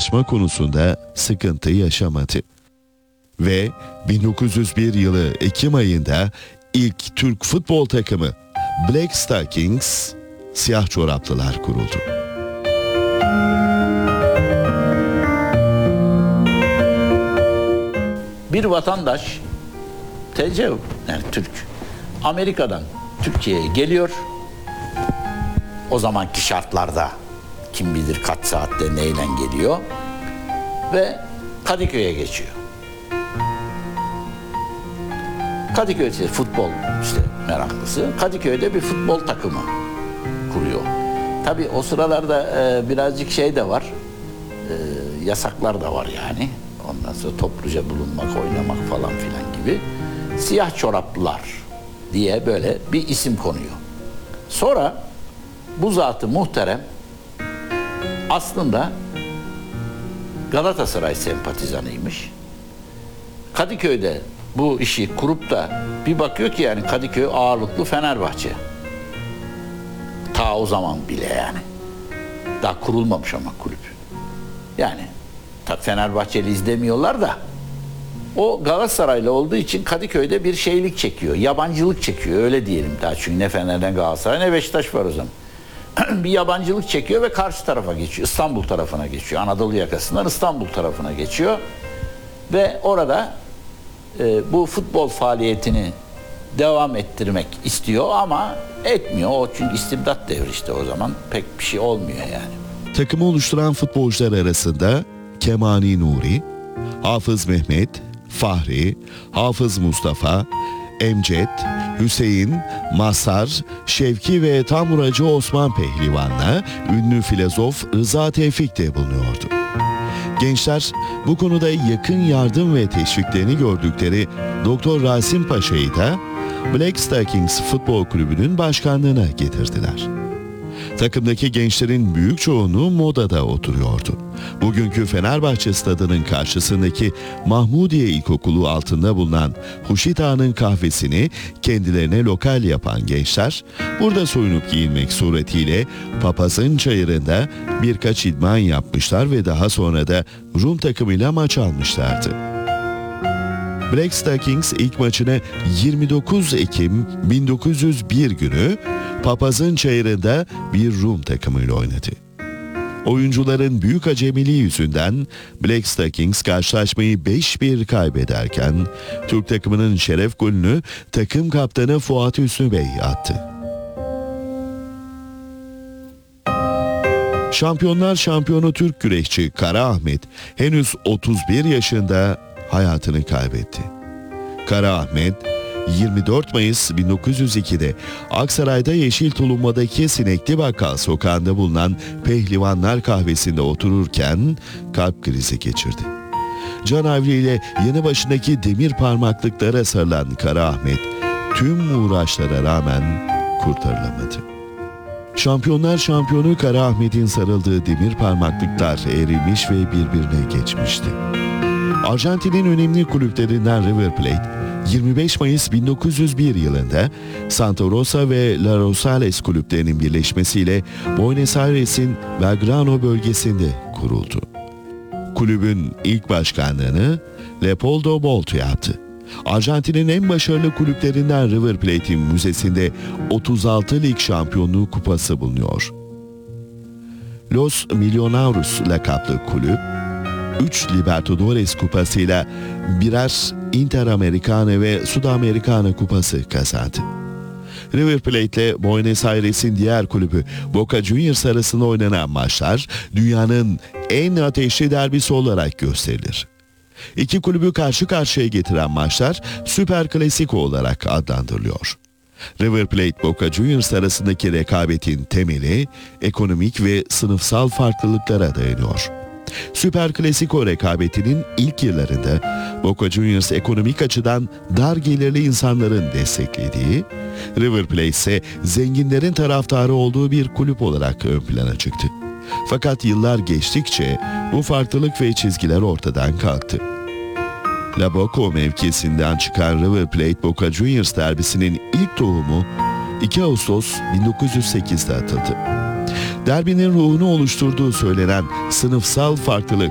anlaşma konusunda sıkıntı yaşamadı. Ve 1901 yılı Ekim ayında ilk Türk futbol takımı Black Stockings, Siyah Çoraplılar kuruldu. Bir vatandaş TC, yani Türk, Amerika'dan Türkiye'ye geliyor. O zamanki şartlarda kim bilir kaç saatte neyle geliyor ve Kadıköy'e geçiyor. Kadıköy'de futbol işte meraklısı. Kadıköy'de bir futbol takımı kuruyor. Tabii o sıralarda birazcık şey de var, yasaklar da var yani. Ondan sonra topluca bulunmak, oynamak falan filan gibi. Siyah Çoraplılar diye böyle bir isim konuyor. Sonra bu zat-ı muhterem aslında Galatasaray sempatizanıymış. Kadıköy'de bu işi kurup da bir bakıyor ki yani Kadıköy ağırlıklı Fenerbahçe. Ta o zaman bile yani. Daha kurulmamış ama kulüp. Yani tabii Fenerbahçeli izlemiyorlar da o Galatasaraylı olduğu için Kadıköy'de bir şeylik çekiyor. Yabancılık çekiyor öyle diyelim daha. Çünkü ne Fener ne Galatasaray ne Beşiktaş var o zaman. Bir yabancılık çekiyor ve karşı tarafa geçiyor. İstanbul tarafına geçiyor. Anadolu yakasından İstanbul tarafına geçiyor. Ve orada bu futbol faaliyetini devam ettirmek istiyor ama etmiyor. O çünkü istibdat devri işte o zaman pek bir şey olmuyor yani. Takımı oluşturan futbolcular arasında Kemani Nuri, Hafız Mehmet, Fahri, Hafız Mustafa, Emcet, Hüseyin, Mazhar, Şevki ve Tamuracı Osman Pehlivan'la ünlü filozof Rıza Tevfik de bulunuyordu. Gençler bu konuda yakın yardım ve teşviklerini gördükleri Doktor Rasim Paşa'yı da Black Stockings Futbol Kulübü'nün başkanlığına getirdiler. Takımdaki gençlerin büyük çoğunluğu Moda'da oturuyordu. Bugünkü Fenerbahçe stadının karşısındaki Mahmudiye İlkokulu altında bulunan Huşit Ağa'nın kahvesini kendilerine lokal yapan gençler, burada soyunup giyinmek suretiyle Papaz'ın çayırında birkaç idman yapmışlar ve daha sonra da Rum takımıyla maç almışlardı. Black Stockings ilk maçını 29 Ekim 1901 günü Papaz'ın çayırında bir Rum takımıyla oynadı. Oyuncuların büyük acemiliği yüzünden Black Stockings karşılaşmayı 5-1 kaybederken Türk takımının şeref golünü takım kaptanı Fuat Hüsnü Bey attı. Şampiyonlar şampiyonu Türk güreşçi Kara Ahmet henüz 31 yaşında hayatını kaybetti. Kara Ahmet 24 Mayıs 1902'de Aksaray'da Yeşil Tulumba'daki Sinekli Bakkal sokağında bulunan Pehlivanlar kahvesinde otururken kalp krizi geçirdi. Canavliyle yanı başındaki demir parmaklıklara sarılan Kara Ahmet tüm uğraşlara rağmen kurtarılamadı. Şampiyonlar şampiyonu Kara Ahmet'in sarıldığı demir parmaklıklar erilmiş ve birbirine geçmişti. Arjantin'in önemli kulüplerinden River Plate, 25 Mayıs 1901 yılında Santa Rosa ve La Rosales kulüplerinin birleşmesiyle Buenos Aires'in Belgrano bölgesinde kuruldu. Kulübün ilk başkanlığını Leopoldo Bolto yaptı. Arjantin'in en başarılı kulüplerinden River Plate'in müzesinde 36 lig şampiyonluğu kupası bulunuyor. Los Millonarios lakaplı kulüp, 3 Libertadores kupasıyla birer Interamericana ve Sudamericana kupası kazandı. River Plate ile Buenos Aires'in diğer kulübü Boca Juniors arasında oynanan maçlar dünyanın en ateşli derbisi olarak gösterilir. İki kulübü karşı karşıya getiren maçlar Süper Klasiko olarak adlandırılıyor. River Plate Boca Juniors arasındaki rekabetin temeli ekonomik ve sınıfsal farklılıklara dayanıyor. Süper Klasiko rekabetinin ilk yıllarında Boca Juniors ekonomik açıdan dar gelirli insanların desteklediği, River Plate ise zenginlerin taraftarı olduğu bir kulüp olarak ön plana çıktı. Fakat yıllar geçtikçe bu farklılık ve çizgiler ortadan kalktı. La Boca mevkisinden çıkan River Plate Boca Juniors derbisinin ilk tohumu 2 Ağustos 1908'de atıldı. Derbinin ruhunu oluşturduğu söylenen sınıfsal farklılık